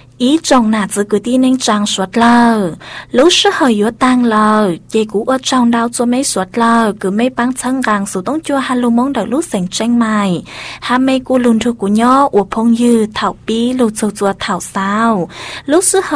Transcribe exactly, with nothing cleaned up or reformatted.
ý trong nà giữ cứ đi nên trang suốt lờ lúc sư hơi yếu tăng lờ dây cũ ở trong đau cho mấy suốt lờ cứ mấy băng chân gàng số tông chua hà lô mong đợi lúc sành tranh mày hà mấy cô lùn thu của nhỏ ủa phong dư thảo bí lô châu chua thảo sao lúc sư